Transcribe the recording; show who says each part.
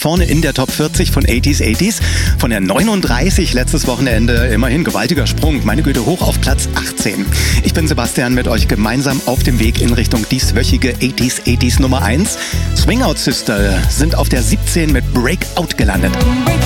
Speaker 1: vorne in der Top 40 von 80s. Von der 39 letztes Wochenende, immerhin gewaltiger Sprung. Meine Güte, hoch auf Platz 18. Ich bin Sebastian, mit euch gemeinsam auf dem Weg in Richtung dieswöchige 80s Nummer 1. Swing Out Sister sind auf der 17 mit Breakout gelandet.